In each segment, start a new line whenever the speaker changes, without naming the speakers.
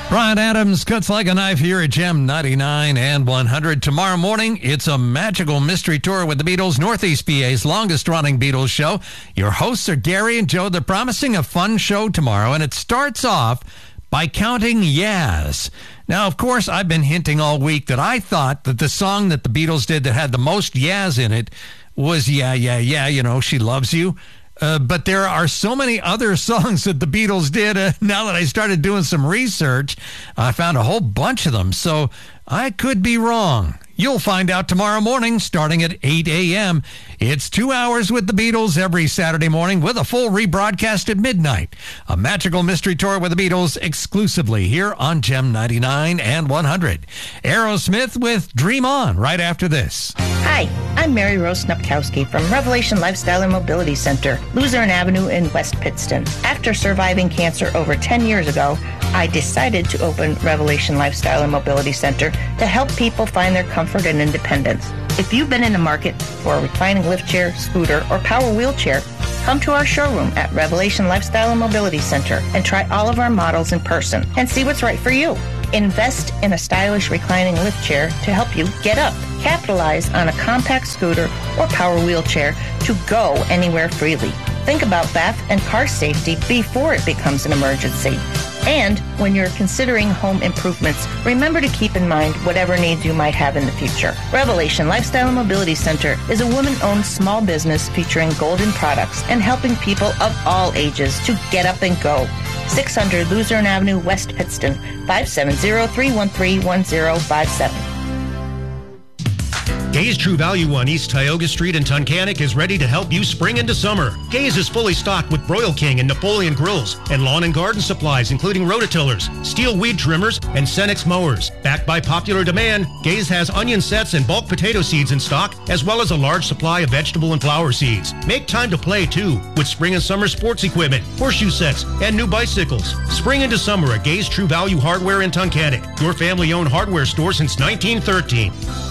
Brian Adams cuts like a knife here at Gem 99 and 100. Tomorrow morning, it's a magical mystery tour with the Beatles, Northeast PA's longest-running Beatles show. Your hosts are Gary and Joe. They're promising a fun show tomorrow, and it starts off by counting Yaz. Now, of course, I've been hinting all week that I thought that the song that the Beatles did that had the most Yaz in it was Yeah, Yeah, Yeah, you know, She Loves You. But there are so many other songs that the Beatles did. Now that I started doing some research, I found a whole bunch of them. So I could be wrong. You'll find out tomorrow morning starting at 8 a.m. It's 2 hours with the Beatles every Saturday morning with a full rebroadcast at midnight. A magical mystery tour with the Beatles exclusively here on Gem 99 and 100. Aerosmith with Dream On right after this.
Hi, I'm Mary Rose Snupkowski from Revelation Lifestyle and Mobility Center, Luzerne Avenue in West Pittston. After surviving cancer over 10 years ago, I decided to open Revelation Lifestyle and Mobility Center to help people find their comfort and independence. If you've been in the market for a reclining lift chair, scooter, or power wheelchair, come to our showroom at Revelation Lifestyle and Mobility Center and try all of our models in person and see what's right for you. Invest in a stylish reclining lift chair to help you get up. Capitalize on a compact scooter or power wheelchair to go anywhere freely. Think about bath and car safety before it becomes an emergency. And when you're considering home improvements, remember to keep in mind whatever needs you might have in the future. Revelation Lifestyle and Mobility Center is a woman-owned small business featuring golden products and helping people of all ages to get up and go. 600 Luzerne Avenue, West Pittston, 570-313-1057.
Gay's True Value on East Tioga Street in Tunkhannock is ready to help you spring into summer. Gay's is fully stocked with Broil King and Napoleon grills and lawn and garden supplies, including rototillers, steel weed trimmers, and Cenex mowers. Backed by popular demand, Gay's has onion sets and bulk potato seeds in stock, as well as a large supply of vegetable and flower seeds. Make time to play, too, with spring and summer sports equipment, horseshoe sets, and new bicycles. Spring into summer at Gay's True Value Hardware in Tunkhannock, your family-owned hardware store since 1913.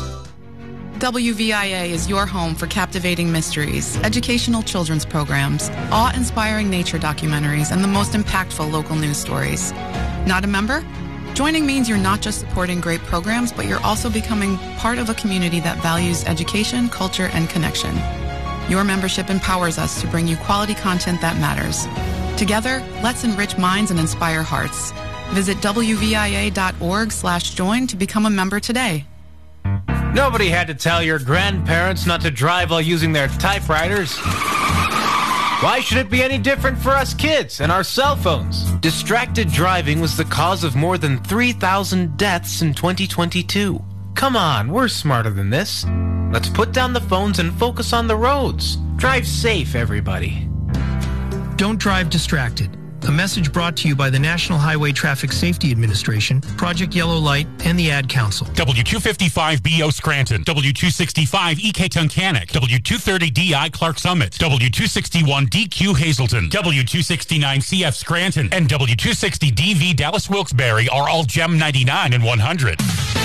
WVIA is your home for captivating mysteries, educational children's programs, awe-inspiring nature documentaries, and the most impactful local news stories. Not a member? Joining means you're not just supporting great programs, but you're also becoming part of a community that values education, culture, and connection. Your membership empowers us to bring you quality content that matters. Together, let's enrich minds and inspire hearts. Visit WVIA.org/join to become a member today.
Nobody had to tell your grandparents not to drive while using their typewriters. Why should it be any different for us kids and our cell phones? Distracted driving was the cause of more than 3,000 deaths in 2022. Come on, we're smarter than this. Let's put down the phones and focus on the roads. Drive safe, everybody.
Don't drive distracted. A message brought to you by the National Highway Traffic Safety Administration, Project Yellow Light, and the Ad Council.
W255BO Scranton, W265EK Tunkhannock, W230DI Clark Summit, W261DQ Hazleton, W269CF Scranton, and W260DV Dallas Wilkes-Barre are all Gem 99 and 100.